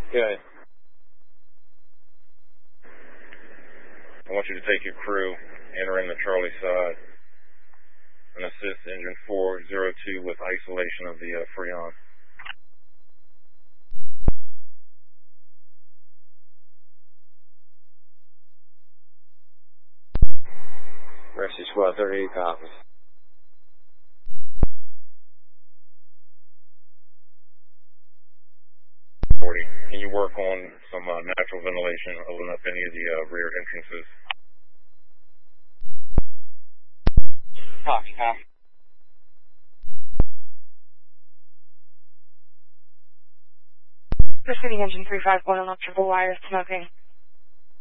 Good. I want you to take your crew, enter in the Charlie side, and assist engine 402 with isolation of the Freon. Rescue Squad 38 copies. Can you work on some natural ventilation, open up any of the rear entrances? Copy, copy. Proceeding engine 351 on triple wire, smoking.